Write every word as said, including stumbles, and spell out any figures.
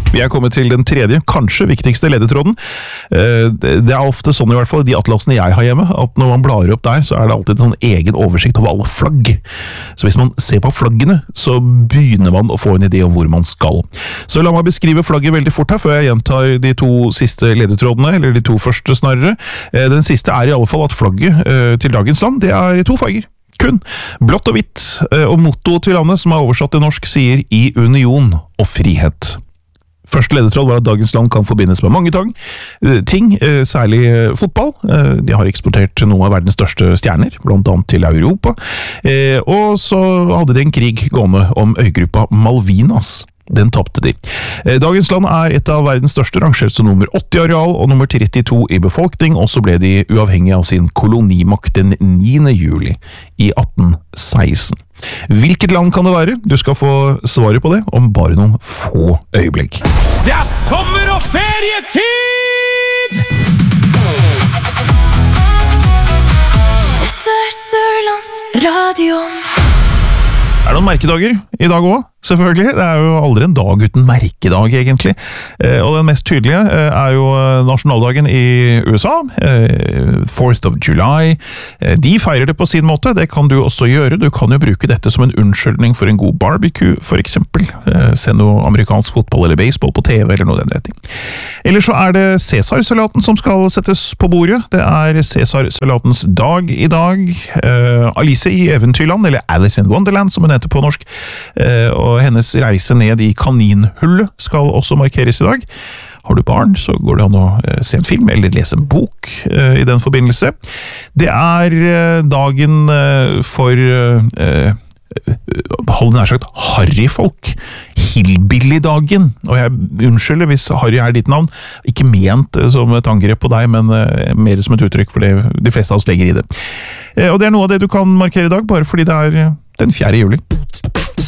Vi er kommet til den tredje, kanskje viktigste ledetråden. Det er ofte sånn i hvert fall, de atlasene jeg har hjemme, at når man blar opp der, så er det alltid en sånn egen oversikt over alle flagg. Så hvis man ser på flaggene, så begynner man å få en idé om hvor man skal. Så la meg beskrive flagget veldig fort her, før jeg gjentar de to siste ledetrådene, eller de to første snarere. Den siste er i alle fall at flagget til dagens land, det er i to farger. Kun blått og hvitt, og mottoet til landet, som er oversatt til norsk, sier «I union og frihet». Første ledetråd var at dagens land kan forbindes med mange tang, ting, særlig fotball. De har eksportert noen av verdens største stjerner, blant annet til Europa. Og så hadde de en krig gående om øygruppa Malvinas. Den tappte de. Dagens land er et av verdens største, rangert som nummer åtti i areal og nummer trettito i befolkning, og så ble de uavhengige av sin kolonimakt den niende juli i atten seksten. Hvilket land kan det være? Du skal få svaret på det om bare noen få øyeblikk. Det er sommer og ferietid! Dette er Sørlands Radio. Er det noen merkedager i dag også? Selvfølgelig, det er jo aldri en dag uten merkedag egentlig, og den mest tydelige er jo nasjonaldagen i U S A, fourth of July. De feirer det på sin måte, det kan du også gjøre. Du kan jo bruke dette som en unnskyldning for en god barbecue, for eksempel. Se noe amerikansk fotball eller baseball på T V eller noe den retning. Eller så er det Cæsarsalaten som skal settes på bordet. Det er Cæsarsalatens dag i dag. Alice i Eventyrland, eller Alice in Wonderland som hun heter på norsk, og og hennes reise ned i kaninhullet skal også markeres i dag. Har du barn, så går det an å se en film eller lese en bok i den forbindelse. Det er dagen for, hold nær sagt, harryfolk. Hillbilly-dagen. Og jeg unnskylder hvis Harry er ditt navn. Ikke ment som et angrep på deg, men mer som et uttrykk for det de fleste av oss legger i det. Og det er noe av det du kan markere i dag, bare fordi det er den fjerde juli.